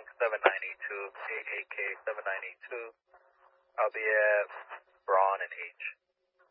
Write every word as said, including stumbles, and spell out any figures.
seven nine eight two, A A K seven nine eight two. I'll be at Braun and H.